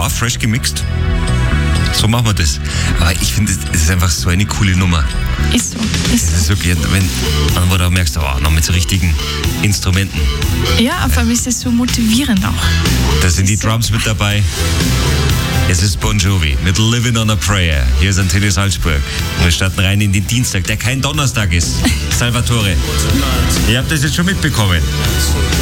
klar, fresh gemixt. So machen wir das. Aber ich finde, es ist einfach so eine coole Nummer. Ist so. Es ist wirklich, wo du auch merkst, noch mit so richtigen Instrumenten. Ja, vor allem ist es so motivierend auch. Da sind die Drums mit dabei. Es ist Bon Jovi mit Living on a Prayer. Hier ist Antenne Salzburg. Wir starten rein in den Dienstag, der kein Donnerstag ist. Salvatore, ihr habt das jetzt schon mitbekommen.